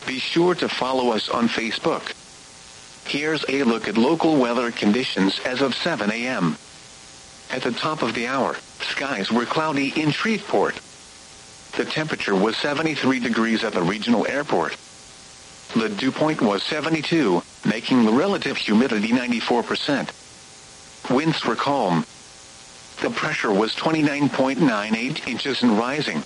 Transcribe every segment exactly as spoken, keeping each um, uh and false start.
Be sure to follow us on Facebook. Here's a look at local weather conditions as of seven a.m. At the top of the hour, skies were cloudy in Shreveport. The temperature was seventy-three degrees at the regional airport. The dew point was seventy-two, making the relative humidity ninety-four percent. Winds were calm. The pressure was twenty-nine point nine eight inches and rising.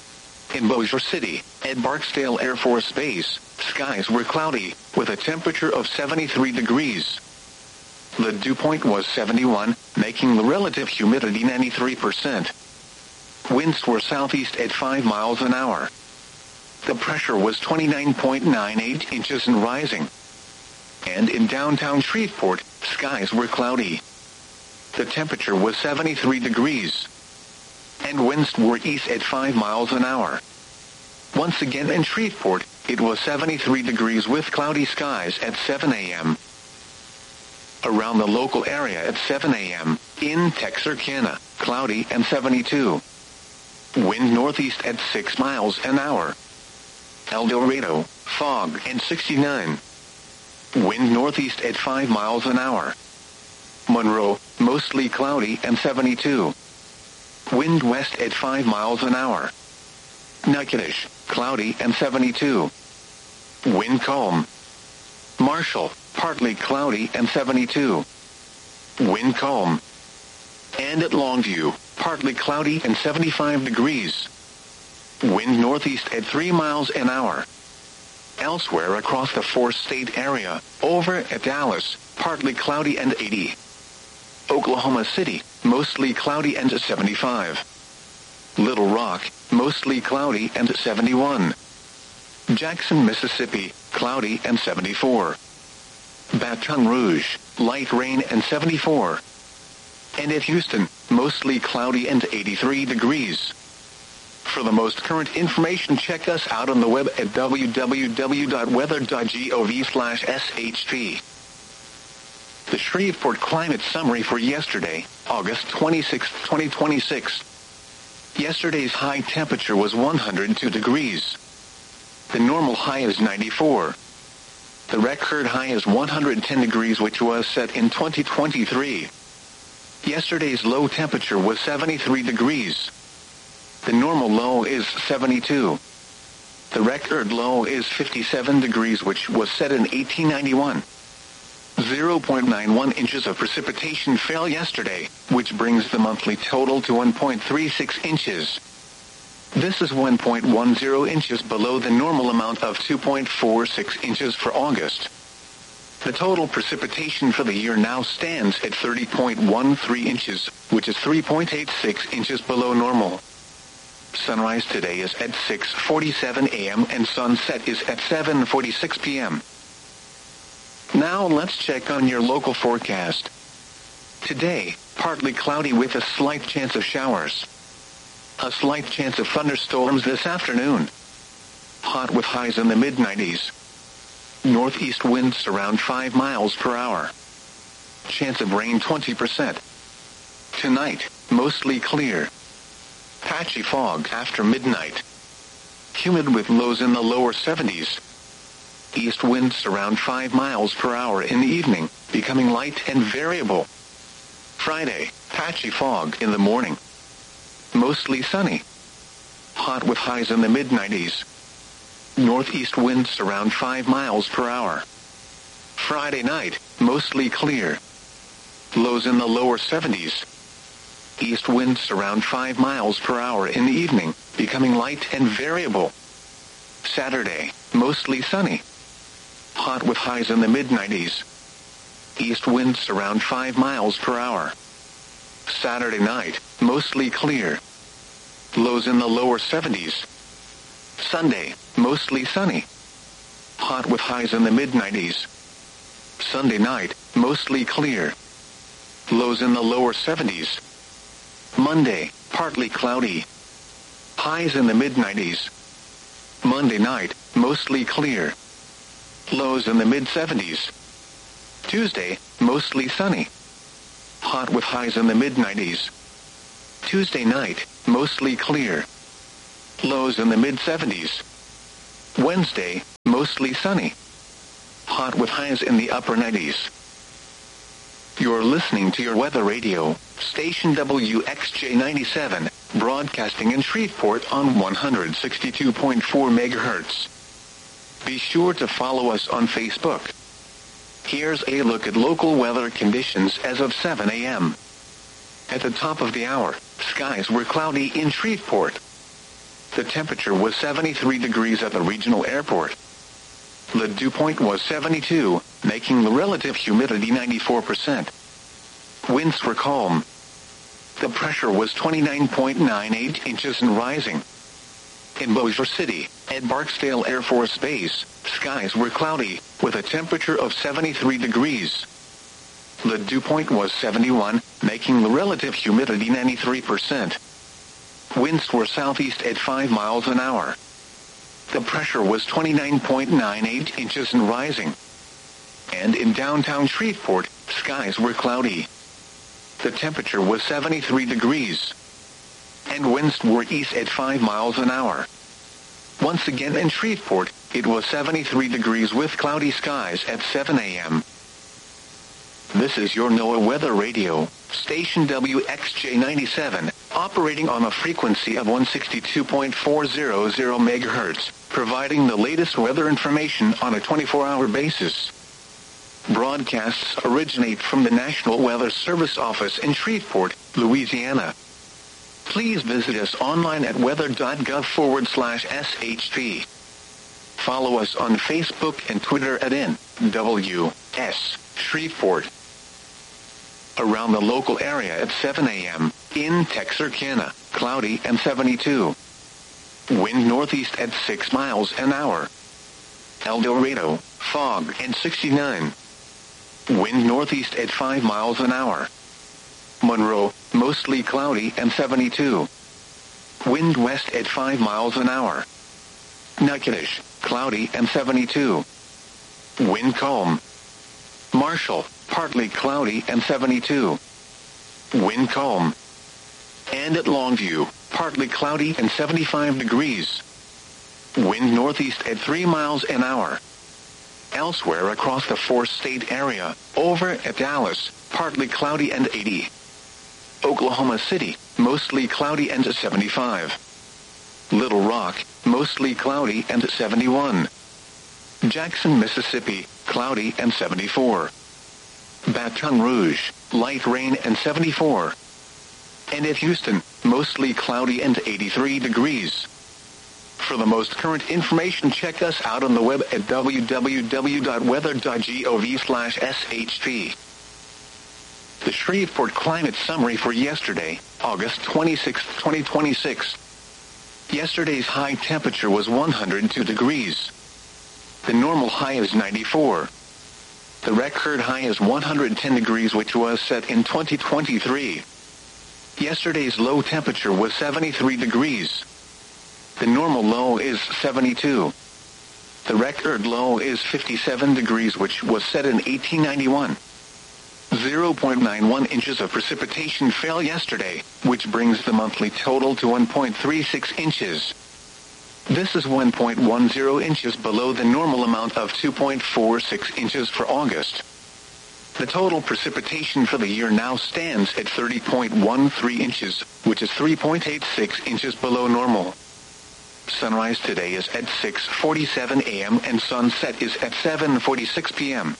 In Bossier City, at Barksdale Air Force Base, skies were cloudy, with a temperature of seventy-three degrees. The dew point was seventy-one, making the relative humidity ninety-three percent. Winds were southeast at five miles an hour. The pressure was twenty-nine point nine eight inches and rising. And in downtown Shreveport, skies were cloudy. The temperature was seventy-three degrees. And winds were east at five miles an hour. Once again in Shreveport, it was seventy-three degrees with cloudy skies at seven a.m. Around the local area at seven a.m., in Texarkana, cloudy and seventy-two. Wind northeast at six miles an hour. El Dorado, fog and sixty-nine. Wind northeast at five miles an hour. Monroe, mostly cloudy and seventy-two. Wind west at five miles an hour. Natchitoches, cloudy and seventy-two. Wind calm. Marshall, partly cloudy and seventy-two. Wind calm. And at Longview, partly cloudy and seventy-five degrees. Wind northeast at three miles an hour. Elsewhere across the four-state area, over at Dallas, partly cloudy and eighty. Oklahoma City, mostly cloudy and seventy-five. Little Rock, mostly cloudy and seventy-one. Jackson, Mississippi, cloudy and seventy-four. Baton Rouge, light rain and seventy-four. And at Houston, mostly cloudy and eighty-three degrees. For the most current information, check us out on the web at w w w dot weather dot gov slash s h p. The Shreveport Climate Summary for yesterday, August twenty-sixth, twenty twenty-six. Yesterday's high temperature was one hundred two degrees. The normal high is ninety-four. The record high is one hundred ten degrees, which was set in twenty twenty-three. Yesterday's low temperature was seventy-three degrees. The normal low is seventy-two. The record low is fifty-seven degrees, which was set in eighteen ninety-one. zero point nine one inches of precipitation fell yesterday, which brings the monthly total to one point three six inches. This is one point one zero inches below the normal amount of two point four six inches for August. The total precipitation for the year now stands at thirty point one three inches, which is three point eight six inches below normal. Sunrise today is at six forty-seven a.m. and sunset is at seven forty-six p.m. Now let's check on your local forecast. Today, partly cloudy with a slight chance of showers. A slight chance of thunderstorms this afternoon. Hot with highs in the mid nineties. Northeast winds around five miles per hour. Chance of rain twenty percent. Tonight, mostly clear. Patchy fog after midnight. Humid with lows in the lower seventies. East winds around five miles per hour in the evening, becoming light and variable. Friday, patchy fog in the morning. Mostly sunny. Hot with highs in the mid nineties. Northeast winds around five miles per hour. Friday night, mostly clear. Lows in the lower seventies. East winds around five miles per hour in the evening, becoming light and variable. Saturday, mostly sunny. Hot with highs in the mid nineties. East winds around five miles per hour. Saturday night, mostly clear. Lows in the lower seventies. Sunday, mostly sunny. Hot with highs in the mid nineties. Sunday night, mostly clear. Lows in the lower seventies. Monday, partly cloudy. Highs in the mid nineties. Monday night, mostly clear. Lows in the mid seventies. Tuesday, mostly sunny. Hot with highs in the mid nineties. Tuesday night, mostly clear. Lows in the mid seventies. Wednesday, mostly sunny. Hot with highs in the upper nineties. You're listening to your weather radio, station W X J ninety-seven, broadcasting in Shreveport on one hundred sixty-two point four megahertz. Be sure to follow us on Facebook. Here's a look at local weather conditions as of seven a.m. At the top of the hour, skies were cloudy in Shreveport. The temperature was seventy-three degrees at the regional airport. The dew point was seventy-two, making the relative humidity ninety-four percent. Winds were calm. The pressure was twenty-nine point nine eight inches and rising. In Bossier City, at Barksdale Air Force Base, skies were cloudy, with a temperature of seventy-three degrees. The dew point was seventy-one, making the relative humidity ninety-three percent. Winds were southeast at five miles an hour. The pressure was twenty-nine point nine eight inches and rising. And in downtown Shreveport, skies were cloudy. The temperature was seventy-three degrees. And winds were east at five miles an hour. Once again in Shreveport, it was seventy-three degrees with cloudy skies at seven a.m. This is your NOAA Weather Radio, station W X J ninety-seven, operating on a frequency of one hundred sixty-two point four hundred megahertz, providing the latest weather information on a twenty-four hour basis. Broadcasts originate from the National Weather Service office in Shreveport, Louisiana. Please visit us online at weather.gov forward slash SHP. Follow us on Facebook and Twitter at N W S Shreveport. Around the local area at seven a.m., in Texarkana, cloudy and seventy-two. Wind northeast at six miles an hour. El Dorado, fog and sixty-nine. Wind northeast at five miles an hour. Monroe, mostly cloudy and seventy-two. Wind west at five miles an hour. Natchitoches, cloudy and seventy-two. Wind calm. Marshall, partly cloudy and seventy-two. Wind calm. And at Longview, partly cloudy and seventy-five degrees. Wind northeast at three miles an hour. Elsewhere across the four-state area, over at Dallas, partly cloudy and eighty. Oklahoma City, mostly cloudy and seventy-five. Little Rock, mostly cloudy and seventy-one. Jackson, Mississippi, cloudy and seventy-four. Baton Rouge, light rain and seventy-four. And at Houston, mostly cloudy and eighty-three degrees. For the most current information, check us out on the web at w w w dot weather dot gov slash S H P. The Shreveport Climate Summary for yesterday, August twenty-sixth, twenty twenty-six. Yesterday's high temperature was one hundred two degrees. The normal high is ninety-four. The record high is one hundred ten degrees, which was set in twenty twenty-three. Yesterday's low temperature was seventy-three degrees. The normal low is seventy-two. The record low is fifty-seven degrees, which was set in eighteen ninety-one. zero point nine one inches of precipitation fell yesterday, which brings the monthly total to one point three six inches. This is one point one zero inches below the normal amount of two point four six inches for August. The total precipitation for the year now stands at thirty point one three inches, which is three point eight six inches below normal. Sunrise today is at six forty-seven a.m. and sunset is at seven forty-six p.m.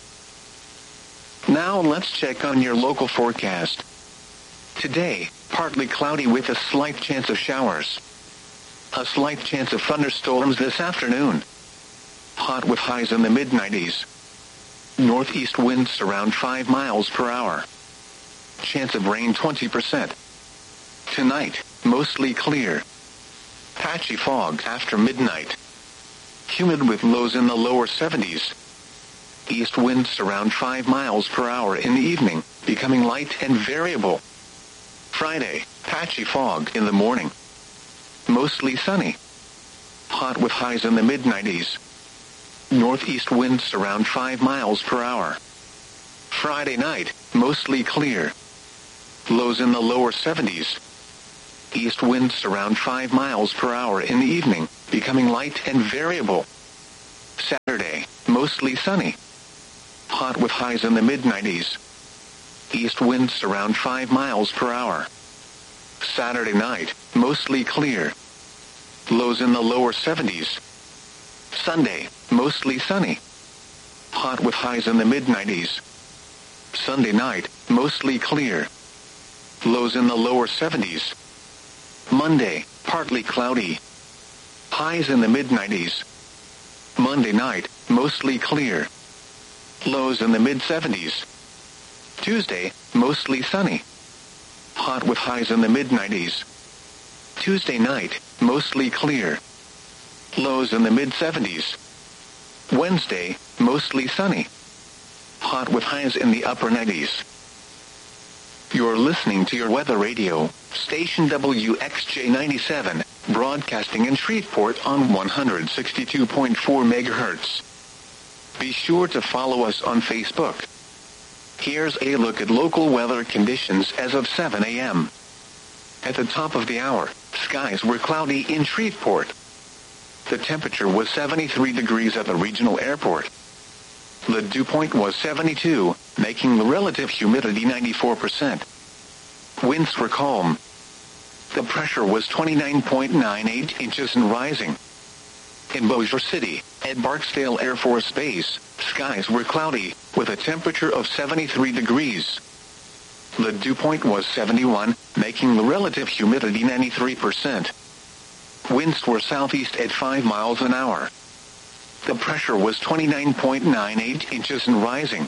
Now let's check on your local forecast. Today, partly cloudy with a slight chance of showers. A slight chance of thunderstorms this afternoon. Hot with highs in the mid nineties. Northeast winds around five miles per hour. Chance of rain twenty percent. Tonight, mostly clear. Patchy fog after midnight. Humid with lows in the lower seventies. East winds around five miles per hour in the evening, becoming light and variable. Friday, patchy fog in the morning. Mostly sunny. Hot with highs in the mid nineties. Northeast winds around five miles per hour. Friday night, mostly clear. Lows in the lower seventies. East winds around five miles per hour in the evening, becoming light and variable. Saturday. mostly sunny. Hot with highs in the mid nineties. East winds around five miles per hour. Saturday night, mostly clear. Lows in the lower seventies. Sunday, mostly sunny. Hot with highs in the mid nineties. Sunday night, mostly clear. Lows in the lower seventies. Monday, partly cloudy. Highs in the mid nineties. Monday night, mostly clear. Lows in the mid seventies. Tuesday, mostly sunny. Hot with highs in the mid nineties. Tuesday night, mostly clear. Lows in the mid seventies. Wednesday, mostly sunny. Hot with highs in the upper nineties. You're listening to your weather radio, station W X J ninety-seven, broadcasting in Shreveport on one hundred sixty-two point four megahertz. Be sure to follow us on Facebook. Here's a look at local weather conditions as of seven a.m. At the top of the hour, skies were cloudy in Shreveport. The temperature was seventy-three degrees at the regional airport. The dew point was seventy-two, making the relative humidity ninety-four percent. Winds were calm. The pressure was twenty-nine point nine eight inches and rising. In Bossier City, at Barksdale Air Force Base, skies were cloudy, with a temperature of seventy-three degrees. The dew point was seventy-one, making the relative humidity ninety-three percent. Winds were southeast at five miles an hour. The pressure was twenty-nine point nine eight inches and rising.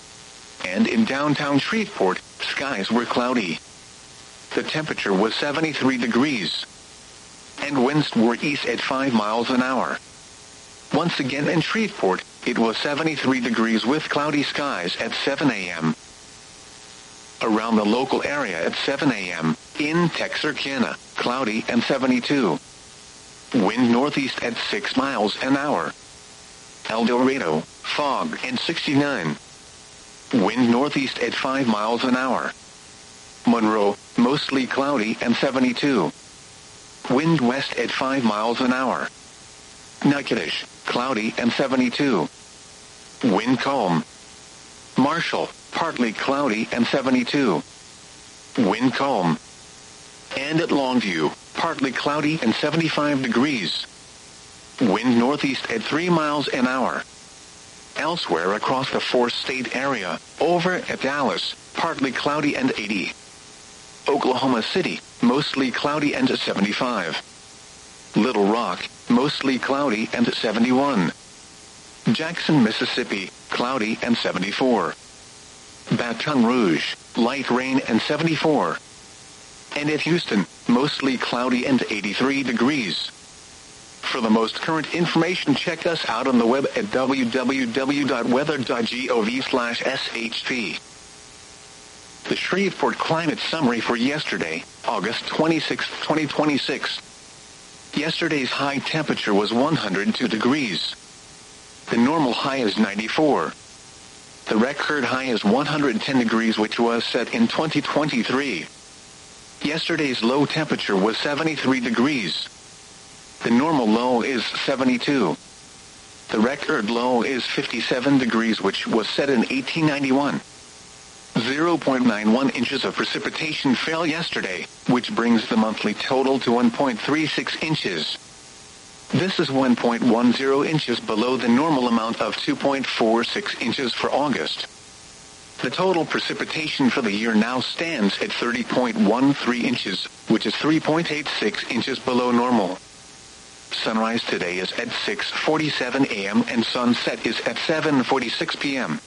And in downtown Shreveport, skies were cloudy. The temperature was seventy-three degrees. And winds were east at five miles an hour. Once again in Shreveport, it was seventy-three degrees with cloudy skies at seven a.m. Around the local area at seven a.m., in Texarkana, cloudy and seventy-two. Wind northeast at six miles an hour. El Dorado, fog and sixty-nine. Wind northeast at five miles an hour. Monroe, mostly cloudy and seventy-two. Wind west at five miles an hour. Natchitoches, cloudy and seventy-two. Wind calm. Marshall, partly cloudy and seventy-two. Wind calm. And at Longview, partly cloudy and seventy-five degrees. Wind northeast at three miles an hour. Elsewhere across the four-state area, over at Dallas, partly cloudy and eighty. Oklahoma City, mostly cloudy and seventy-five. Little Rock, mostly cloudy and seventy-one. Jackson, Mississippi, cloudy and seventy-four. Baton Rouge, light rain and seventy-four. And at Houston, mostly cloudy and eighty-three degrees. For the most current information, check us out on the web at w w w dot weather dot gov slash s h p. The Shreveport Climate Summary for yesterday, August twenty-sixth, twenty twenty-six. Yesterday's high temperature was one hundred two degrees. The normal high is ninety-four. The record high is one hundred ten degrees, which was set in twenty twenty-three. Yesterday's low temperature was seventy-three degrees. The normal low is seventy-two. The record low is fifty-seven degrees, which was set in eighteen ninety-one. zero point nine one inches of precipitation fell yesterday, which brings the monthly total to one point three six inches. This is one point one zero inches below the normal amount of two point four six inches for August. The total precipitation for the year now stands at thirty point one three inches, which is three point eight six inches below normal. Sunrise today is at six forty-seven a.m. and sunset is at seven forty-six p.m.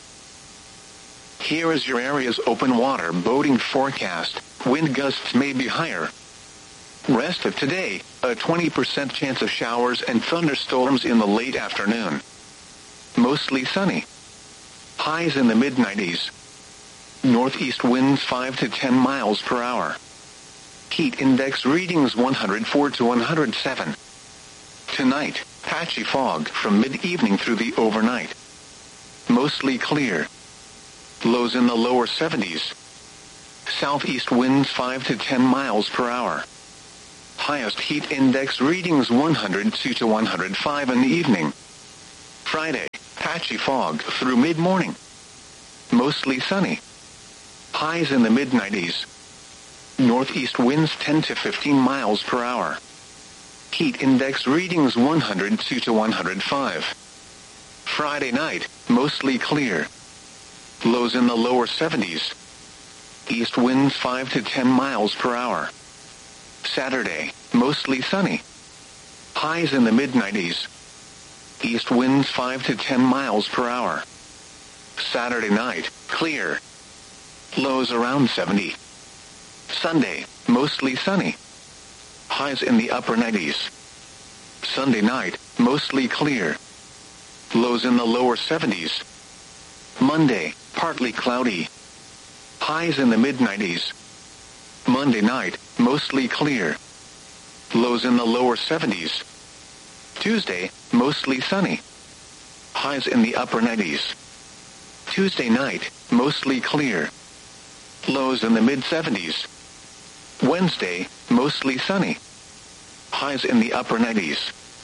Here is your area's open water boating forecast. Wind gusts may be higher. Rest of today, a twenty percent chance of showers and thunderstorms in the late afternoon. Mostly sunny. Highs in the mid nineties. Northeast winds five to ten miles per hour. Heat index readings one hundred four to one hundred seven. Tonight, patchy fog from mid-evening through the overnight. Mostly clear. Lows in the lower seventies. Southeast winds five to ten miles per hour. Highest heat index readings one hundred two to one hundred five in the evening. Friday, patchy fog through mid-morning. Mostly sunny. Highs in the mid nineties. Northeast winds ten to fifteen miles per hour. Heat index readings one hundred two to one hundred five. Friday night, mostly clear. Lows in the lower seventies. East winds five to ten miles per hour. Saturday, mostly sunny. Highs in the mid nineties. East winds five to ten miles per hour. Saturday night, clear. Lows around seventy. Sunday, mostly sunny. Highs in the upper nineties. Sunday night, mostly clear. Lows in the lower seventies. Monday, partly cloudy. Highs in the mid nineties. Monday night, mostly clear. Lows in the lower seventies. Tuesday, mostly sunny. Highs in the upper nineties. Tuesday night, mostly clear. Lows in the mid seventies. Wednesday, mostly sunny. Highs in the upper nineties.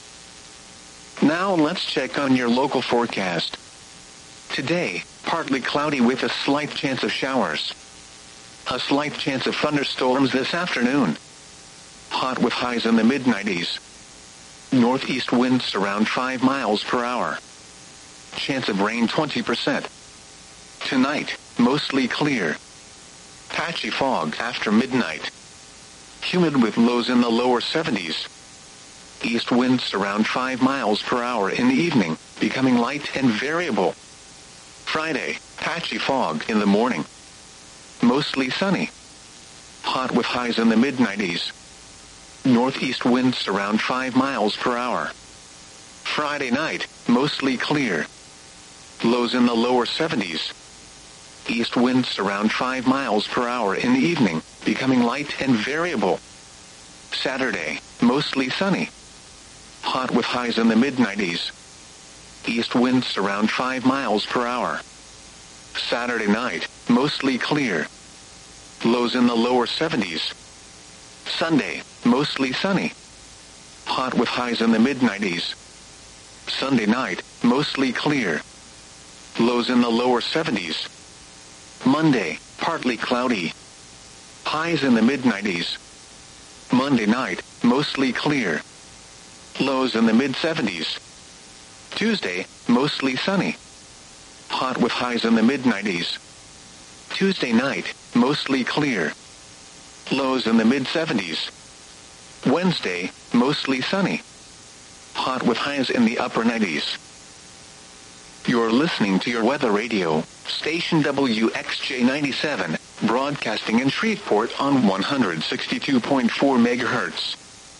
Now let's check on your local forecast. Today, partly cloudy with a slight chance of showers. A slight chance of thunderstorms this afternoon. Hot with highs in the mid nineties. Northeast winds around five miles per hour. Chance of rain twenty percent. Tonight, mostly clear. Patchy fog after midnight. Humid with lows in the lower seventies. East winds around five miles per hour in the evening, becoming light and variable. Friday, patchy fog in the morning. Mostly sunny. Hot with highs in the mid nineties. Northeast winds around five miles per hour. Friday night, mostly clear. Lows in the lower seventies. East winds around five miles per hour in the evening, becoming light and variable. Saturday, mostly sunny. Hot with highs in the mid nineties. East winds around five miles per hour. Saturday night, mostly clear. Lows in the lower seventies. Sunday, mostly sunny. Hot with highs in the mid nineties. Sunday night, mostly clear. Lows in the lower seventies. Monday, partly cloudy. Highs in the mid nineties. Monday night, mostly clear. Lows in the mid seventies. Tuesday, mostly sunny. Hot with highs in the mid nineties. Tuesday night, mostly clear. Lows in the mid seventies. Wednesday, mostly sunny. Hot with highs in the upper nineties. You're listening to your weather radio, station W X J ninety-seven, broadcasting in Shreveport on one hundred sixty-two point four megahertz.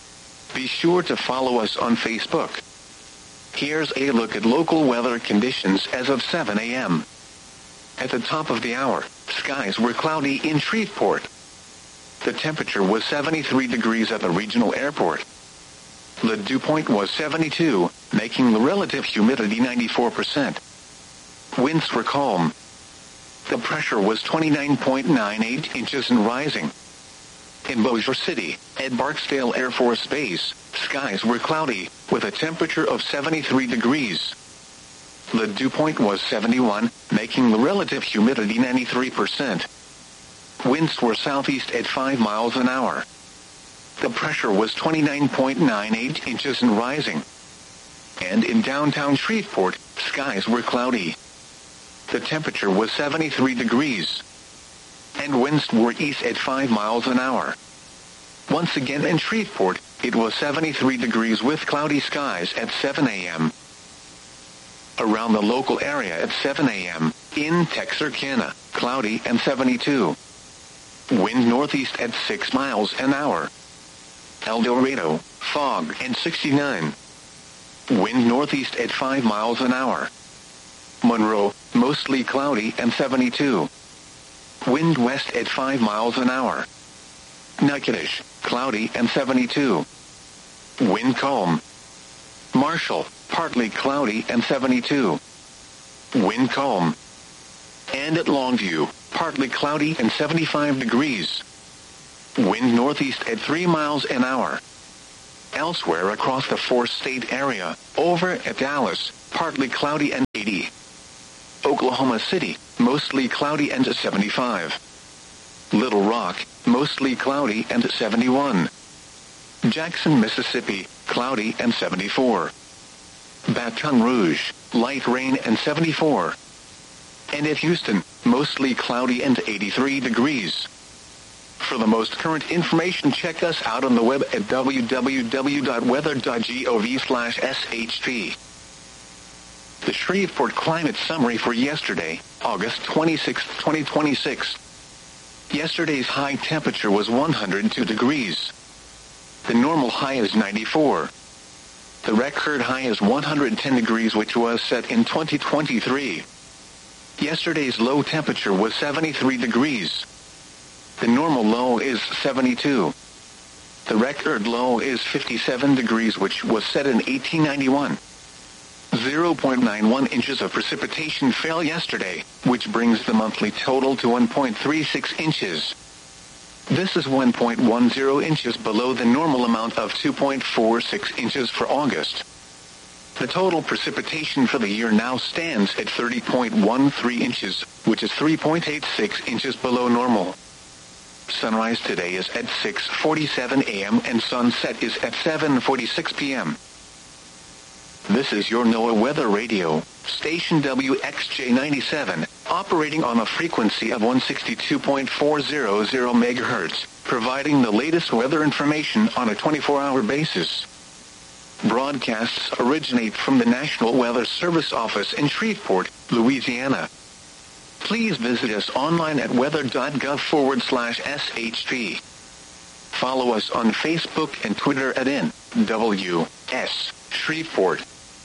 Be sure to follow us on Facebook. Here's a look at local weather conditions as of seven a.m. At the top of the hour, skies were cloudy in Shreveport. The temperature was seventy-three degrees at the regional airport. The dew point was seventy-two, making the relative humidity ninety-four percent. Winds were calm. The pressure was twenty-nine point nine eight inches and rising. In Bossier City, at Barksdale Air Force Base, skies were cloudy, with a temperature of seventy-three degrees. The dew point was seventy-one, making the relative humidity ninety-three percent. Winds were southeast at five miles an hour. The pressure was twenty-nine point nine eight inches and rising. And in downtown Shreveport, skies were cloudy. The temperature was seventy-three degrees. And winds were east at five miles an hour. Once again in Shreveport, it was seventy-three degrees with cloudy skies at seven a.m. Around the local area at seven a.m., in Texarkana, cloudy and seventy-two. Wind northeast at six miles an hour. El Dorado, fog and sixty-nine. Wind northeast at five miles an hour. Monroe, mostly cloudy and seventy-two. Wind west at five miles an hour. Natchitoches, cloudy and seventy-two. Wind calm. Marshall, partly cloudy and seventy-two. Wind calm. And at Longview, partly cloudy and seventy-five degrees. Wind northeast at three miles an hour. Elsewhere across the four-state area, over at Dallas, partly cloudy and eighty. Oklahoma City, mostly cloudy and seventy-five. Little Rock, mostly cloudy and seventy-one. Jackson, Mississippi, cloudy and seventy-four. Baton Rouge, light rain and seventy-four. And at Houston, mostly cloudy and eighty-three degrees. For the most current information, check us out on the web at w w w dot weather dot gov slash s h p. The Shreveport Climate Summary for yesterday, August twenty-sixth, twenty twenty-six. Yesterday's high temperature was one hundred two degrees. The normal high is ninety-four. The record high is one hundred ten degrees, which was set in twenty twenty-three. Yesterday's low temperature was seventy-three degrees. The normal low is seventy-two. The record low is fifty-seven degrees, which was set in eighteen ninety-one. zero point nine one inches of precipitation fell yesterday, which brings the monthly total to one point three six inches. This is one point one zero inches below the normal amount of two point four six inches for August. The total precipitation for the year now stands at thirty point one three inches, which is three point eight six inches below normal. Sunrise today is at six forty-seven a m and sunset is at seven forty-six p m This is your NOAA Weather Radio, station W X J ninety-seven, operating on a frequency of one sixty-two point four hundred megahertz, providing the latest weather information on a twenty-four hour basis. Broadcasts originate from the National Weather Service office in Shreveport, Louisiana. Please visit us online at weather.gov forward slash SHP. Follow us on Facebook and Twitter at N W S Shreveport.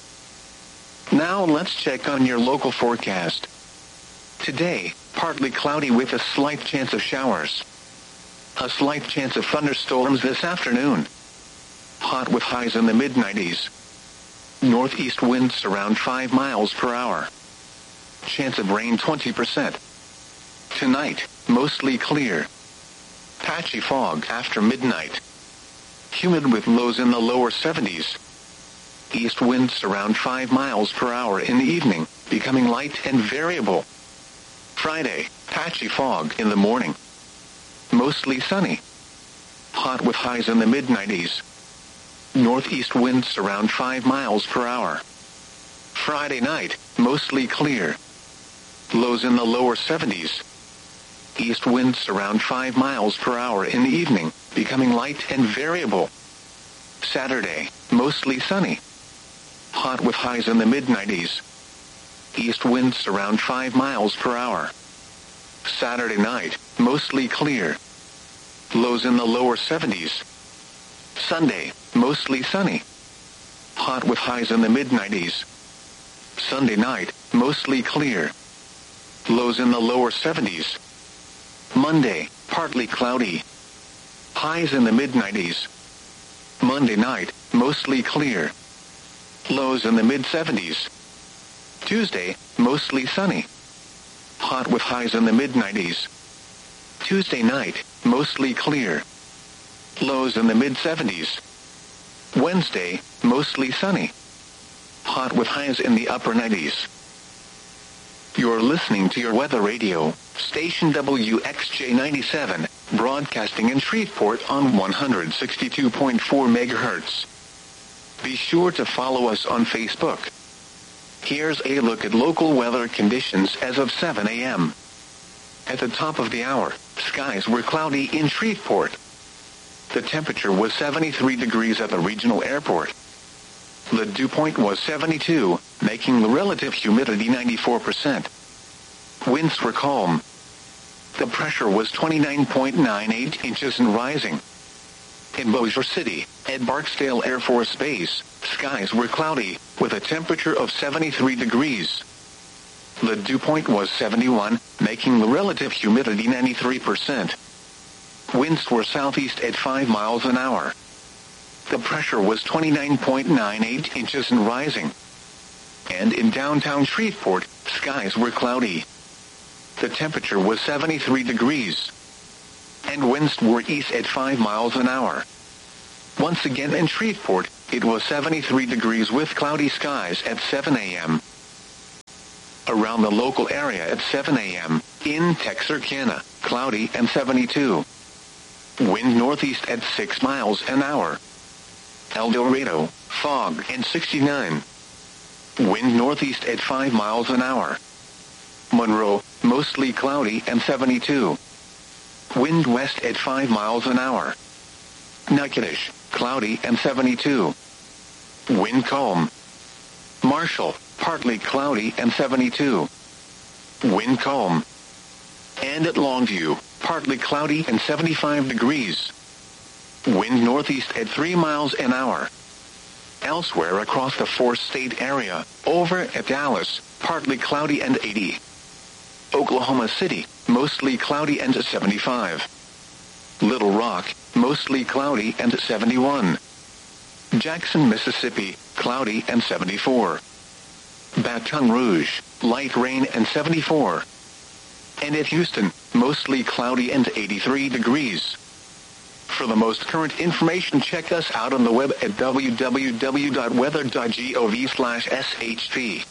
Now let's check on your local forecast. Today, partly cloudy with a slight chance of showers. A slight chance of thunderstorms this afternoon. Hot with highs in the mid nineties. Northeast winds around five miles per hour. Chance of rain twenty percent. Tonight, mostly clear. Patchy fog after midnight. Humid with lows in the lower seventies. East winds around five miles per hour in the evening, becoming light and variable. Friday, patchy fog in the morning. Mostly sunny. Hot with highs in the mid nineties. Northeast winds around five miles per hour. Friday night, mostly clear. Lows in the lower seventies. East winds around five miles per hour in the evening, becoming light and variable. Saturday, mostly sunny. Hot with highs in the mid nineties. East winds around five miles per hour. Saturday night, mostly clear. Lows in the lower seventies. Sunday, mostly sunny. Hot with highs in the mid nineties. Sunday night, mostly clear. Lows in the lower seventies. Monday, partly cloudy. Highs in the mid nineties. Monday night, mostly clear. Lows in the mid seventies. Tuesday, mostly sunny. Hot with highs in the mid nineties. Tuesday night, mostly clear. Lows in the mid seventies. Wednesday, mostly sunny. Hot with highs in the upper nineties. You're listening to your weather radio, station W X J ninety-seven, broadcasting in Shreveport on one sixty-two point four megahertz. Be sure to follow us on Facebook. Here's a look at local weather conditions as of seven a m At the top of the hour, skies were cloudy in Shreveport. The temperature was seventy-three degrees at the regional airport. The dew point was seventy-two, making the relative humidity ninety-four percent. Winds were calm. The pressure was twenty-nine point nine eight inches and rising. In Bossier City, at Barksdale Air Force Base, skies were cloudy, with a temperature of seventy-three degrees. The dew point was seventy-one, making the relative humidity ninety-three percent. Winds were southeast at five miles an hour. The pressure was twenty-nine point nine eight inches and rising. And in downtown Shreveport, skies were cloudy. The temperature was seventy-three degrees. And winds were east at five miles an hour. Once again in Shreveport, it was seventy-three degrees with cloudy skies at seven a m A around the local area at seven a.m. In Texarkana, cloudy and seventy-two. Wind northeast at six miles an hour. El Dorado, fog and sixty-nine. Wind northeast at five miles an hour. Monroe, mostly cloudy and seventy-two. Wind west at five miles an hour. Natchitoches, cloudy and seventy-two. Wind calm. Marshall, partly cloudy and seventy-two. Wind calm. And at Longview, partly cloudy and seventy-five degrees. Wind northeast at three miles an hour. Elsewhere across the four-state area, over at Dallas, partly cloudy and eighty. Oklahoma City, mostly cloudy and seventy-five. Little Rock, mostly cloudy and seventy-one. Jackson, Mississippi, cloudy and seventy-four. Baton Rouge, light rain and seventy-four. And at Houston, mostly cloudy and eighty-three degrees. For the most current information, check us out on the web at w w w dot weather dot gov slash s h p.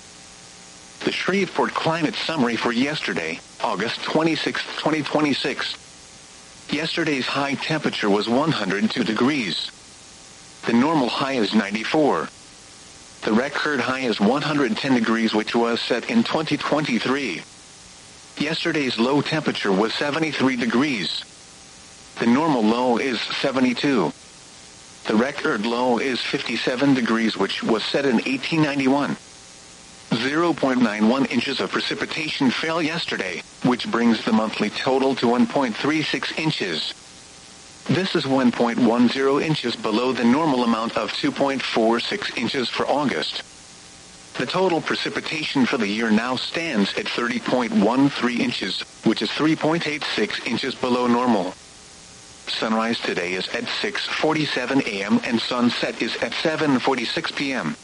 The Shreveport Climate Summary for yesterday, August twenty-sixth, twenty twenty-six. Yesterday's high temperature was one hundred two degrees. The normal high is ninety-four. The record high is one hundred ten degrees, which was set in twenty twenty-three. Yesterday's low temperature was seventy-three degrees. The normal low is seventy-two. The record low is fifty-seven degrees, which was set in eighteen ninety-one. zero point nine one inches of precipitation fell yesterday, which brings the monthly total to one point three six inches. This is one point one zero inches below the normal amount of two point four six inches for August. The total precipitation for the year now stands at thirty point one three inches, which is three point eight six inches below normal. Sunrise today is at six forty-seven a.m. and sunset is at seven forty-six p.m.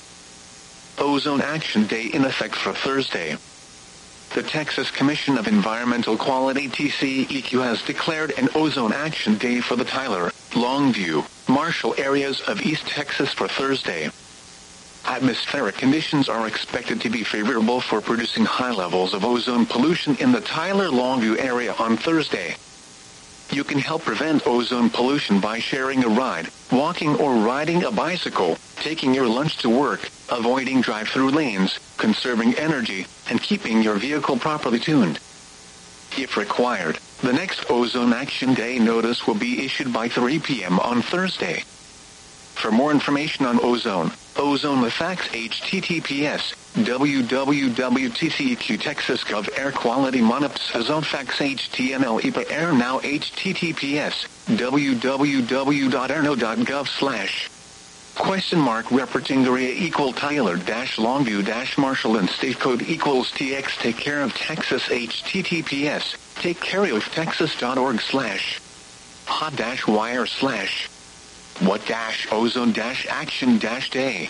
Ozone Action Day in effect for Thursday. The Texas Commission of Environmental Quality T C E Q has declared an Ozone Action Day for the Tyler, Longview, Marshall areas of East Texas for Thursday. Atmospheric conditions are expected to be favorable for producing high levels of ozone pollution in the Tyler-Longview area on Thursday. You can help prevent ozone pollution by sharing a ride, walking or riding a bicycle, taking your lunch to work, avoiding drive-through lanes, conserving energy, and keeping your vehicle properly tuned. If required, the next Ozone Action Day notice will be issued by three p.m. on Thursday. For more information on ozone, ozone the facts, H T T P S, w w w dot t c e q texas dot gov air quality monops ozone facts H T M L E P A air now H T T P S, w w w dot airno dot gov slash question mark reporting area equal Tyler dash Longview dash Marshall and state code equals T X take care of Texas H T T P S, take care of texas dot org slash hot dash wire slash what dash ozone dash action dash day.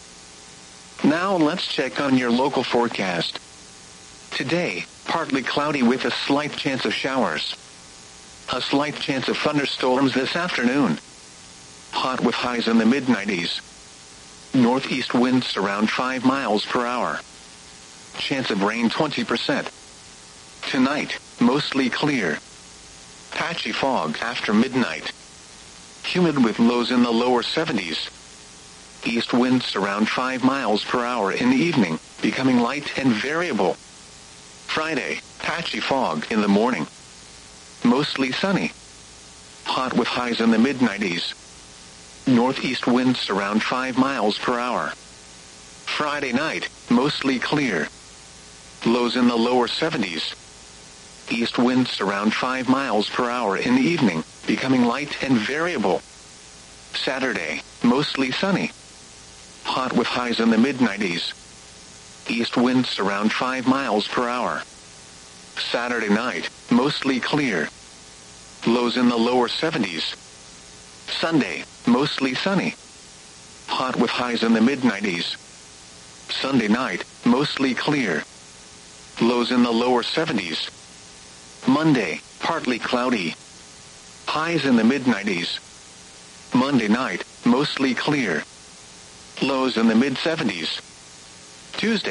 Now let's check on your local forecast. Today, partly cloudy with a slight chance of showers. A slight chance of thunderstorms this afternoon. Hot with highs in the mid nineties. Northeast winds around five miles per hour. Chance of rain twenty percent. Tonight, mostly clear. Patchy fog after midnight. Humid with lows in the lower seventies. East winds around five miles per hour in the evening, becoming light and variable. Friday, patchy fog in the morning. Mostly sunny. Hot with highs in the mid nineties. Northeast winds around five miles per hour. Friday night, mostly clear. Lows in the lower seventies. East winds around five miles per hour in the evening, becoming light and variable. Saturday, mostly sunny. Hot with highs in the mid nineties. East winds around five miles per hour. Saturday night, mostly clear. Lows in the lower seventies. Sunday, mostly sunny. Hot with highs in the mid nineties. Sunday night, mostly clear. Lows in the lower seventies. Monday, partly cloudy. Highs in the mid nineties. Monday night, mostly clear. Lows in the mid seventies. Tuesday,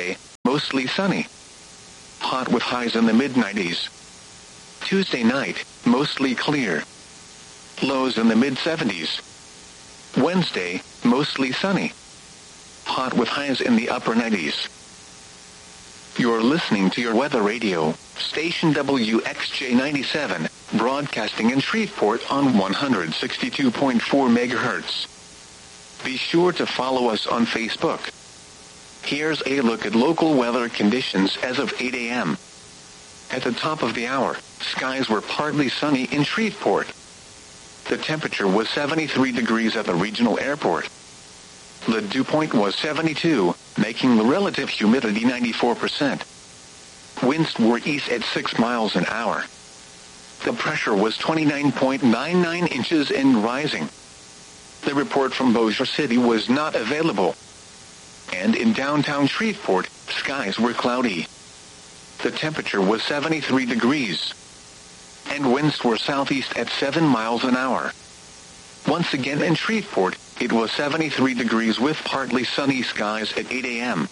mostly sunny. Hot with highs in the mid nineties. Tuesday night, mostly clear. Lows in the mid seventies. Wednesday, mostly sunny. Hot with highs in the upper nineties. You're listening to your weather radio, station W X J ninety-seven, broadcasting in Shreveport on one hundred sixty-two point four megahertz. Be sure to follow us on Facebook. Here's a look at local weather conditions as of eight a.m. At the top of the hour, skies were partly sunny in Shreveport. The temperature was seventy-three degrees at the regional airport. The dew point was seventy-two, making the relative humidity ninety-four percent. Winds were east at six miles an hour. The pressure was twenty-nine point nine nine inches and rising. The report from Bossier City was not available. And in downtown Shreveport, skies were cloudy. The temperature was seventy-three degrees. And winds were southeast at seven miles an hour. Once again in Shreveport, it was seventy-three degrees with partly sunny skies at eight a.m.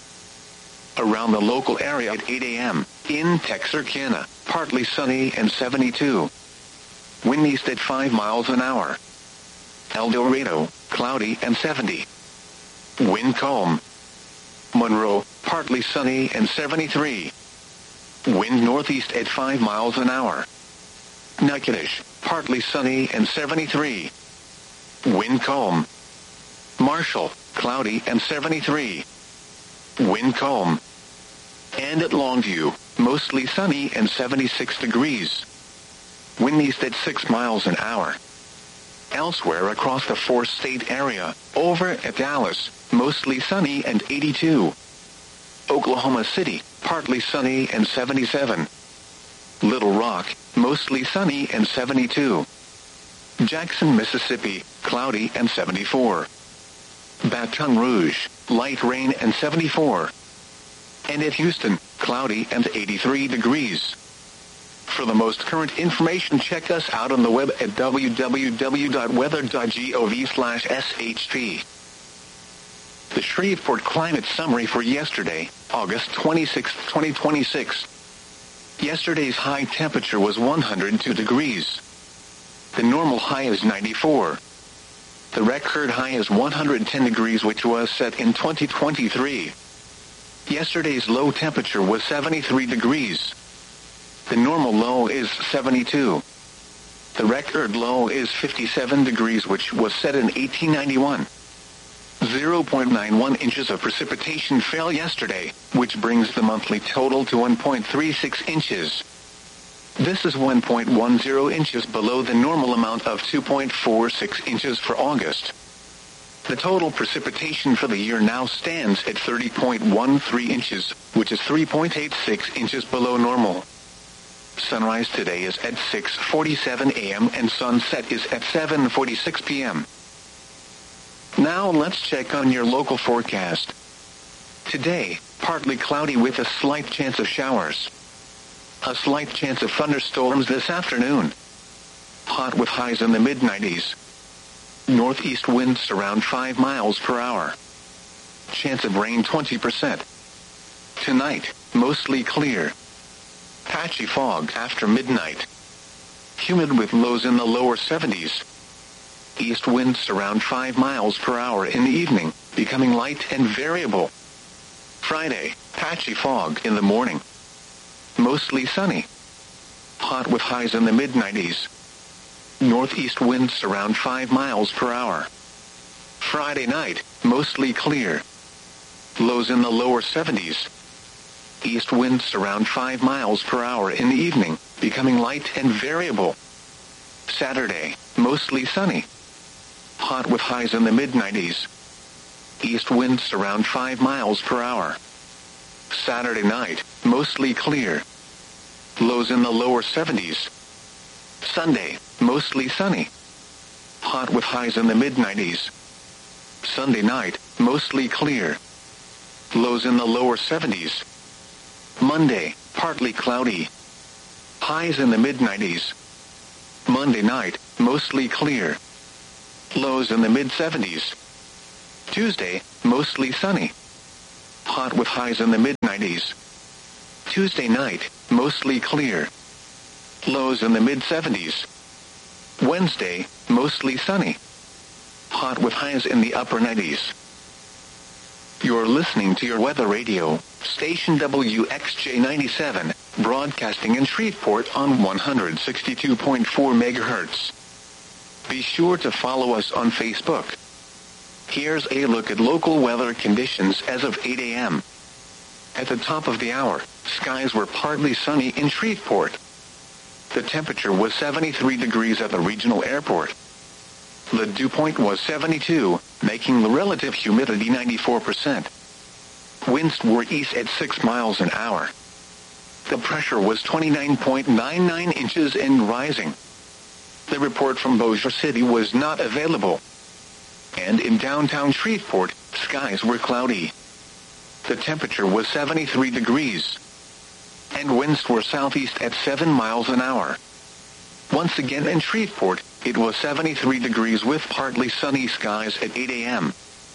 Around the local area at eight a.m., in Texarkana, partly sunny and seventy-two. Wind east at five miles an hour. El Dorado, cloudy and seventy. Wind calm. Monroe, partly sunny and seventy-three. Wind northeast at five miles an hour. Natchitoches, partly sunny and seventy-three. Wind calm. Marshall, cloudy and seventy-three. Wind calm. And at Longview, mostly sunny and seventy-six degrees. Wind east at six miles an hour. Elsewhere across the four-state area, over at Dallas, mostly sunny and eighty-two. Oklahoma City, partly sunny and seventy-seven. Little Rock, mostly sunny and seventy-two. Jackson, Mississippi, cloudy and seventy-four. Baton Rouge, light rain and seventy-four. And at Houston, cloudy and eighty-three degrees. For the most current information, check us out on the web at w w w dot weather dot gov slash s h p. The Shreveport Climate Summary for yesterday, August twenty-sixth, twenty twenty-six. Yesterday's high temperature was one hundred two degrees. The normal high is ninety-four. The record high is one hundred ten degrees, which was set in twenty twenty-three. Yesterday's low temperature was seventy-three degrees. The normal low is seventy-two. The record low is fifty-seven degrees, which was set in eighteen ninety-one. zero point nine one inches of precipitation fell yesterday, which brings the monthly total to one point three six inches. This is one point one zero inches below the normal amount of two point four six inches for August. The total precipitation for the year now stands at thirty point one three inches, which is three point eight six inches below normal. Sunrise today is at six forty-seven a.m. and sunset is at seven forty-six p.m. Now let's check on your local forecast. Today, partly cloudy with a slight chance of showers. A slight chance of thunderstorms this afternoon. Hot with highs in the mid nineties. Northeast winds around five miles per hour. Chance of rain twenty percent. Tonight, mostly clear. Patchy fog after midnight. Humid with lows in the lower seventies. East winds around five miles per hour in the evening, becoming light and variable. Friday, patchy fog in the morning. Mostly sunny. Hot with highs in the mid nineties. Northeast winds around five miles per hour. Friday night, mostly clear. Lows in the lower seventies. East winds around five miles per hour in the evening, becoming light and variable. Saturday, mostly sunny. Hot with highs in the mid nineties. East winds around five miles per hour. Saturday night, mostly clear. Lows in the lower seventies. Sunday, mostly sunny. Hot with highs in the mid nineties. Sunday night, mostly clear. Lows in the lower seventies. Monday, partly cloudy. Highs in the mid nineties. Monday night, mostly clear. Lows in the mid seventies. Tuesday, mostly sunny. hot with highs in the mid nineties. Tuesday night, mostly clear. Lows in the mid seventies. Wednesday, mostly sunny. Hot with highs in the upper nineties. You're listening to your weather radio, station W X J ninety-seven, broadcasting in Shreveport on one hundred sixty-two point four megahertz. Be sure to follow us on Facebook. Here's a look at local weather conditions as of eight a.m. At the top of the hour, skies were partly sunny in Shreveport. The temperature was seventy-three degrees at the regional airport. The dew point was seventy-two, making the relative humidity ninety-four percent. Winds were east at six miles an hour. The pressure was twenty-nine point nine nine inches and rising. The report from Bossier City was not available. And in downtown Shreveport, skies were cloudy. The temperature was seventy-three degrees. And winds were southeast at seven miles an hour. Once again in Shreveport, it was seventy-three degrees with partly sunny skies at eight a.m.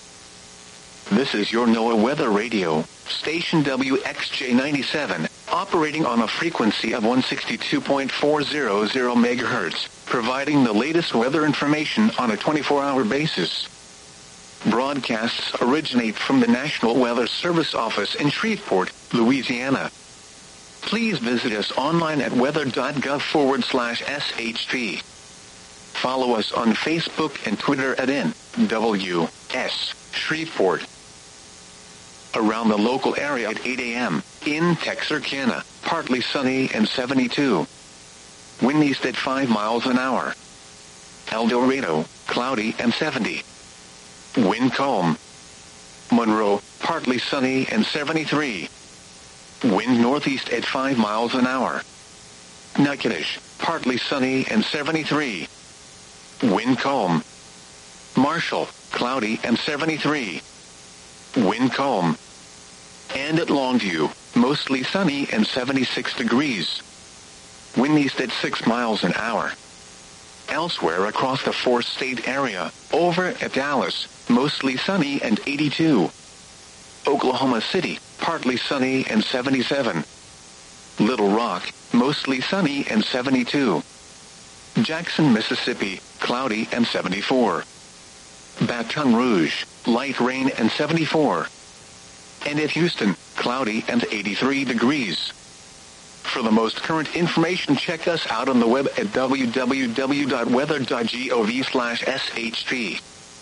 This is your NOAA Weather Radio, station W X J ninety-seven, operating on a frequency of one hundred sixty-two point four hundred megahertz, providing the latest weather information on a twenty-four hour basis. Broadcasts originate from the National Weather Service office in Shreveport, Louisiana. Please visit us online at weather.gov forward slash SHP. Follow us on Facebook and Twitter at N W S Shreveport. Around the local area at eight a.m., in Texarkana, partly sunny and seventy-two. Wind east at five miles an hour. El Dorado, cloudy and seventy. Wind calm. Monroe, partly sunny and seventy-three. Wind northeast at five miles an hour. Natchitoches, partly sunny and seventy-three. Wind calm. Marshall, cloudy and seventy-three. Wind calm. And at Longview, mostly sunny and seventy-six degrees. Wind east at six miles an hour. Elsewhere across the four-state area, over at Dallas, mostly sunny and eighty-two. Oklahoma City, partly sunny and seventy-seven. Little Rock, mostly sunny and seventy-two. Jackson, Mississippi, cloudy and seventy-four. Baton Rouge, light rain and seventy-four. And at Houston, cloudy and eighty-three degrees. For the most current information, check us out on the web at w w w dot weather dot gov slash S H P.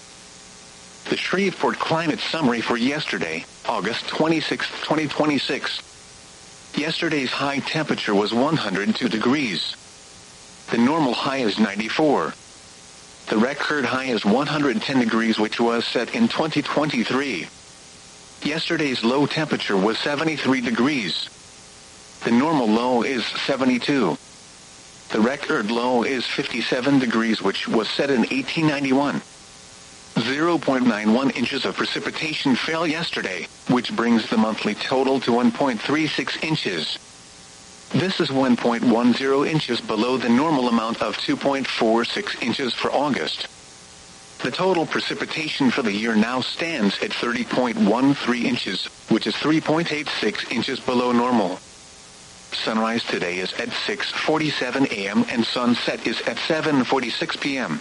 The Shreveport Climate Summary for yesterday, August twenty-sixth, twenty twenty-six. Yesterday's high temperature was one hundred two degrees. The normal high is ninety-four. The record high is one hundred ten degrees, which was set in twenty twenty-three. Yesterday's low temperature was seventy-three degrees. The normal low is seventy-two. The record low is fifty-seven degrees, which was set in eighteen ninety-one. zero point nine one inches of precipitation fell yesterday, which brings the monthly total to one point three six inches. This is one point one zero inches below the normal amount of two point four six inches for August. The total precipitation for the year now stands at thirty point one three inches, which is three point eight six inches below normal. Sunrise today is at six forty-seven a.m. and sunset is at seven forty-six p.m.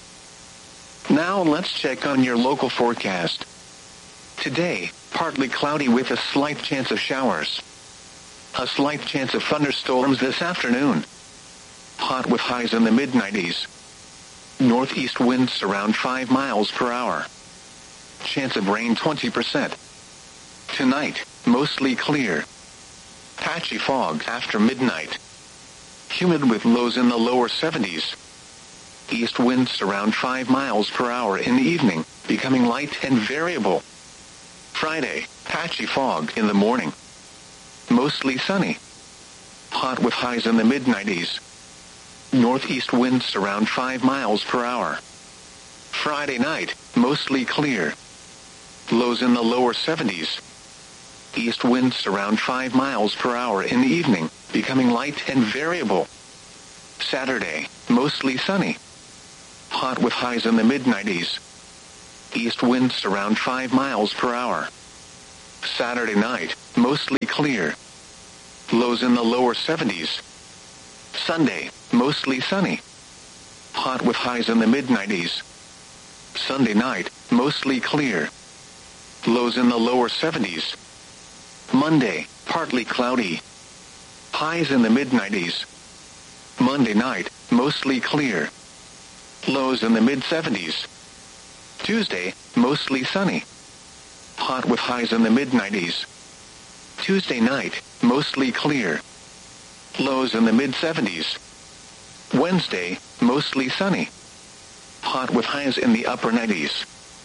Now let's check on your local forecast. Today, partly cloudy with a slight chance of showers. A slight chance of thunderstorms this afternoon. Hot with highs in the mid nineties. Northeast winds around five miles per hour. Chance of rain twenty percent. Tonight, mostly clear. Patchy fog after midnight. Humid with lows in the lower seventies. East winds around five miles per hour in the evening, becoming light and variable. Friday, patchy fog in the morning. Mostly sunny. Hot with highs in the mid nineties. Northeast winds around five miles per hour. Friday night, mostly clear. Lows in the lower seventies. East winds around five miles per hour in the evening, becoming light and variable. Saturday, mostly sunny. Hot with highs in the mid nineties. East winds around five miles per hour. Saturday night, mostly clear. Lows in the lower seventies. Sunday, mostly sunny. Hot with highs in the mid nineties. Sunday night, mostly clear. Lows in the lower seventies. Monday, partly cloudy. Highs in the mid nineties. Monday night, mostly clear. Lows in the mid seventies. Tuesday, mostly sunny. Hot with highs in the mid nineties. Tuesday night, mostly clear. Lows in the mid seventies. Wednesday, mostly sunny. Hot with highs in the upper nineties.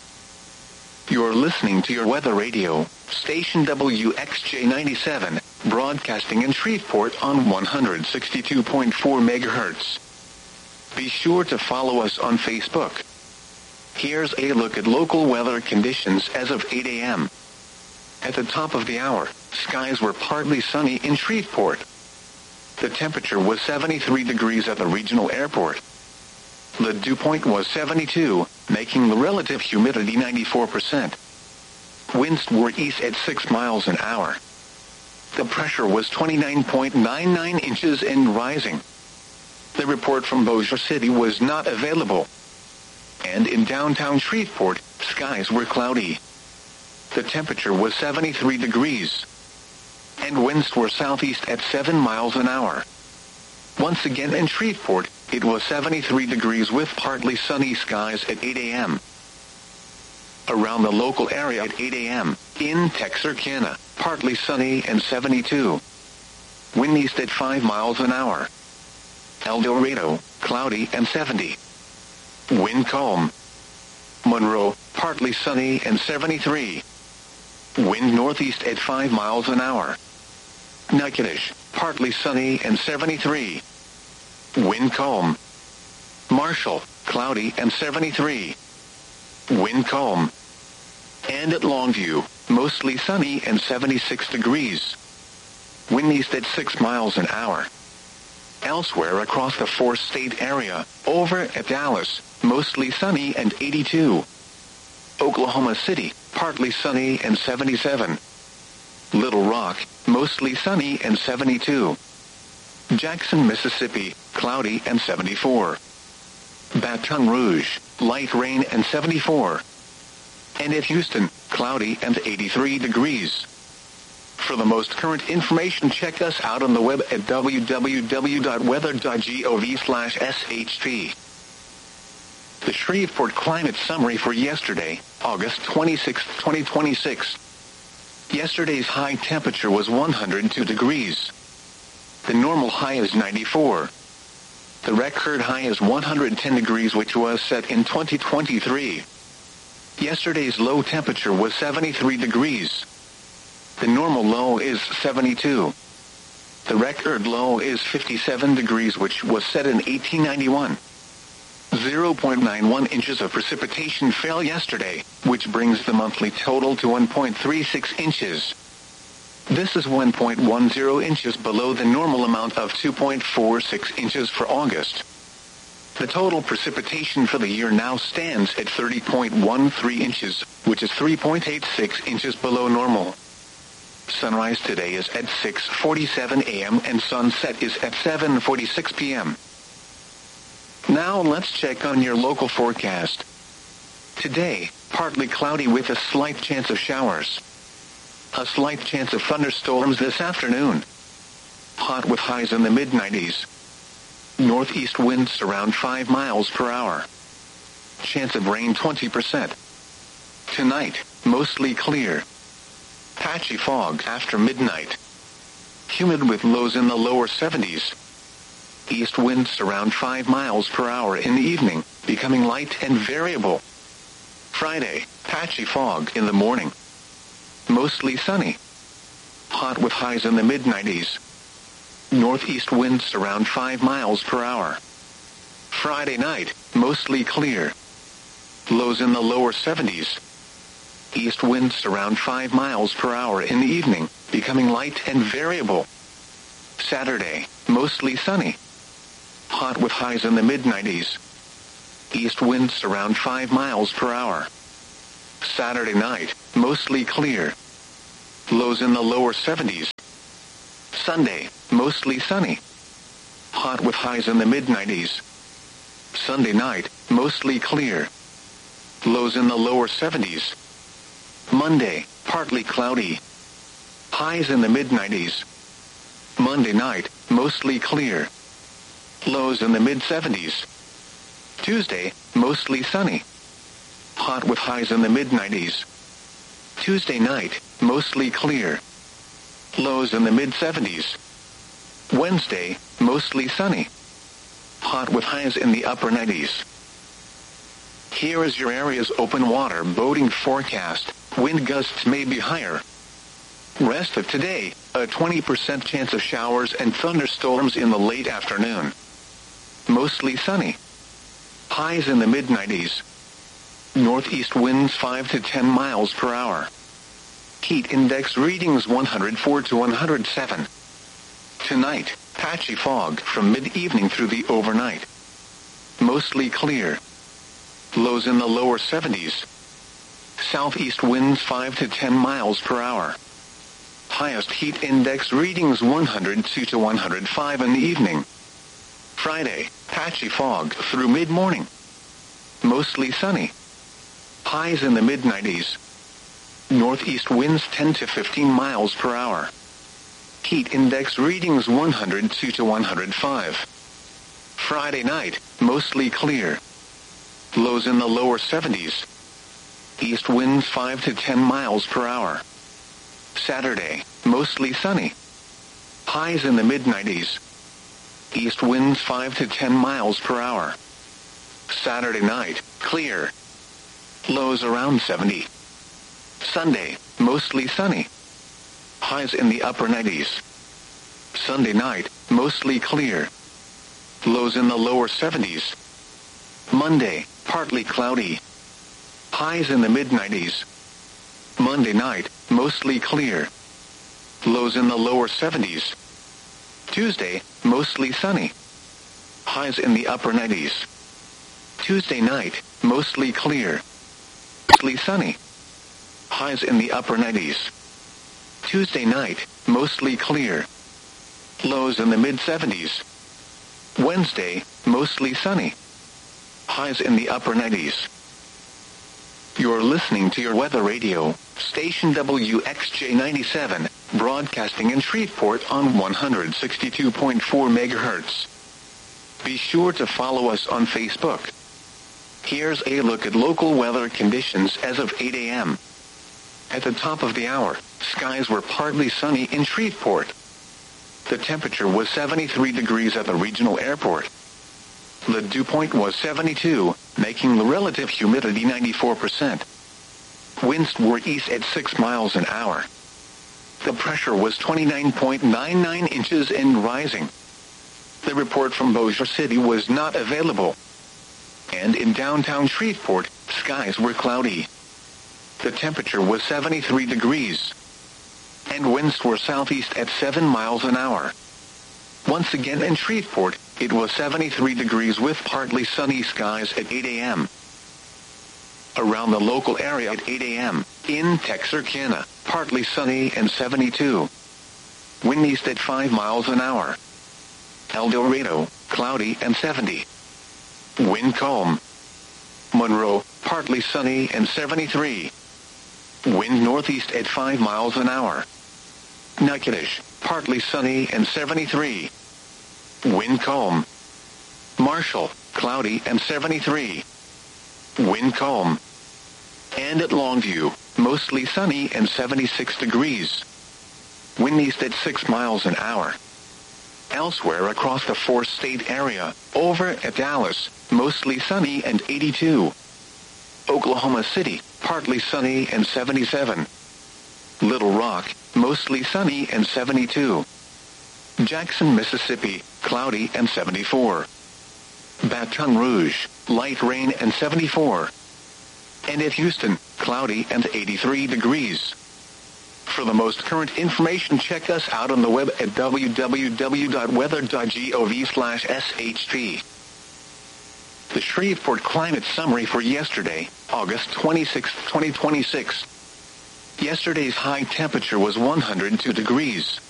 You're listening to your weather radio, station W X J ninety-seven, broadcasting in Shreveport on one hundred sixty-two point four megahertz. Be sure to follow us on Facebook. Here's a look at local weather conditions as of eight a.m. At the top of the hour, skies were partly sunny in Shreveport. The temperature was seventy-three degrees at the regional airport. The dew point was seventy-two, making the relative humidity ninety-four percent. Winds were east at six miles an hour. The pressure was twenty-nine point nine nine inches and rising. The report from Bossier City was not available. And in downtown Shreveport, skies were cloudy. The temperature was seventy-three degrees. And winds were southeast at seven miles an hour. Once again in Shreveport, it was seventy-three degrees with partly sunny skies at eight a.m. Around the local area at eight a.m., in Texarkana, partly sunny and seventy-two. Wind east at five miles an hour. El Dorado, cloudy and seventy. Wind calm. Monroe, partly sunny and seventy-three. Wind northeast at five miles an hour. Natchitoches, partly sunny and seventy-three. Wind calm. Marshall, cloudy and seventy-three. Wind calm. And at Longview, mostly sunny and seventy-six degrees. Wind east at six miles an hour. Elsewhere across the four-state area, over at Dallas, mostly sunny and eighty-two. Oklahoma City, partly sunny and seventy-seven. Little Rock, mostly sunny and seventy-two. Jackson, Mississippi, cloudy and seventy-four. Baton Rouge, light rain and seventy-four. And at Houston, cloudy and eighty-three degrees. For the most current information, check us out on the web at w w w dot weather dot gov slash s h p. The Shreveport Climate Summary for yesterday, August twenty-sixth, twenty twenty-six. Yesterday's high temperature was one hundred two degrees. The normal high is ninety-four. The record high is one hundred ten degrees, which was set in twenty twenty-three. Yesterday's low temperature was seventy-three degrees. The normal low is seventy-two. The record low is fifty-seven degrees, which was set in eighteen ninety-one. zero point nine one inches of precipitation fell yesterday, which brings the monthly total to one point three six inches. This is one point one zero inches below the normal amount of two point four six inches for August. The total precipitation for the year now stands at thirty point one three inches, which is three point eight six inches below normal. Sunrise today is at six forty-seven a.m. and sunset is at seven forty-six p.m. Now let's check on your local forecast. Today, partly cloudy with a slight chance of showers. A slight chance of thunderstorms this afternoon. Hot with highs in the mid nineties. Northeast winds around five miles per hour. Chance of rain twenty percent. Tonight, mostly clear. Patchy fog after midnight. Humid with lows in the lower seventies. East winds around five miles per hour in the evening, becoming light and variable. Friday, patchy fog in the morning. Mostly sunny. Hot with highs in the mid nineties. Northeast winds around five miles per hour. Friday night, mostly clear. Lows in the lower seventies. East winds around five miles per hour in the evening, becoming light and variable. Saturday, mostly sunny. Hot with highs in the mid nineties. East winds around five miles per hour. Saturday night, mostly clear. Lows in the lower seventies. Sunday, mostly sunny. Hot with highs in the mid nineties. Sunday night, mostly clear. Lows in the lower seventies. Monday, partly cloudy. Highs in the mid nineties. Monday night, mostly clear. Lows in the mid seventies. Tuesday, mostly sunny. Hot with highs in the mid nineties. Tuesday night, mostly clear. Lows in the mid seventies. Wednesday, mostly sunny. Hot with highs in the upper nineties. Here is your area's open water boating forecast. Wind gusts may be higher. Rest of today, a twenty percent chance of showers and thunderstorms in the late afternoon. Mostly sunny. Highs in the mid nineties. Northeast winds five to ten miles per hour. Heat index readings one hundred four to one hundred seven. Tonight, patchy fog from mid-evening through the overnight. Mostly clear. Lows in the lower seventies. Southeast winds five to ten miles per hour. Highest heat index readings one hundred two to one hundred five in the evening. Friday, patchy fog through mid-morning. Mostly sunny. Highs in the mid nineties. Northeast winds ten to fifteen miles per hour. Heat index readings one hundred two to one hundred five. Friday night, mostly clear. Lows in the lower seventies. East winds five to ten miles per hour. Saturday, mostly sunny. Highs in the mid nineties. East winds five to ten miles per hour. Saturday night, clear. Lows around seventy. Sunday, mostly sunny. Highs in the upper nineties. Sunday night, mostly clear. Lows in the lower seventies. Monday, partly cloudy. Highs in the mid nineties. Monday night, mostly clear. Lows in the lower seventies. Tuesday, mostly sunny. Highs in the upper nineties. Tuesday night, mostly clear. Mostly sunny. Highs in the upper nineties. Tuesday night, mostly clear. Lows in the mid seventies. Wednesday, mostly sunny. Highs in the upper nineties. You're listening to your weather radio, station W X J ninety-seven, broadcasting in Shreveport on one hundred sixty-two point four megahertz. Be sure to follow us on Facebook. Here's a look at local weather conditions as of eight a.m. At the top of the hour, skies were partly sunny in Shreveport. The temperature was seventy-three degrees at the regional airport. The dew point was seventy-two, making the relative humidity ninety-four percent. Winds were east at six miles an hour. The pressure was twenty-nine point nine nine inches and rising. The report from Bossier City was not available. And in downtown Shreveport, skies were cloudy. The temperature was seventy-three degrees. And winds were southeast at seven miles an hour. Once again in Shreveport, it was seventy-three degrees with partly sunny skies at eight a.m. Around the local area at eight a.m., in Texarkana, partly sunny and seventy-two. Wind east at five miles an hour. El Dorado, cloudy and seventy. Wind calm. Monroe, partly sunny and seventy-three. Wind northeast at five miles an hour. Natchitoches, partly sunny and seventy-three. Wind calm. Marshall, cloudy and seventy-three. Wind calm. And at Longview, mostly sunny and seventy-six degrees. Wind east at six miles an hour. Elsewhere across the four-state area, over at Dallas, mostly sunny and eighty-two. Oklahoma City, partly sunny and seventy-seven. Little Rock, mostly sunny and seventy-two. Jackson, Mississippi, cloudy and seventy-four. Baton Rouge, light rain and seventy-four. And at Houston, cloudy and eighty-three degrees. For the most current information, check us out on the web at w w w dot weather dot gov slash s h p. The Shreveport Climate Summary for yesterday, August twenty-sixth, twenty twenty-six. Yesterday's high temperature was one hundred two degrees.